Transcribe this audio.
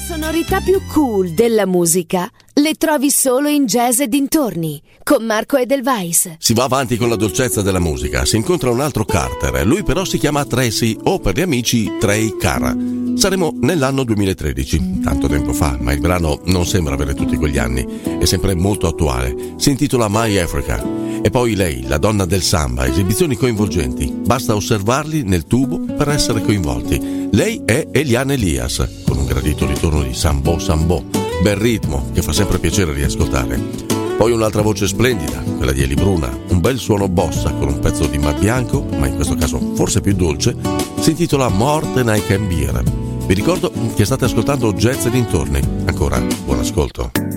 sonorità più cool della musica le trovi solo in Jazz e dintorni con Marco Edelweiss. Si va avanti con la dolcezza della musica, si incontra un altro Carter, lui però si chiama Tracy o per gli amici Trey Carr. Saremo nell'anno 2013, tanto tempo fa, ma il brano non sembra avere tutti quegli anni, è sempre molto attuale. Si intitola My Africa. E poi lei, la donna del samba, esibizioni coinvolgenti, basta osservarli nel tubo per essere coinvolti. Lei è Eliane Elias, con un gradito ritorno di Sambo Sambo, bel ritmo che fa sempre piacere riascoltare. Poi un'altra voce splendida, quella di Eli Bruna, un bel suono bossa con un pezzo di Matt Bianco, ma in questo caso forse più dolce, si intitola More Than I Can Bear. Vi ricordo che state ascoltando Jazz e dintorni. Ancora buon ascolto.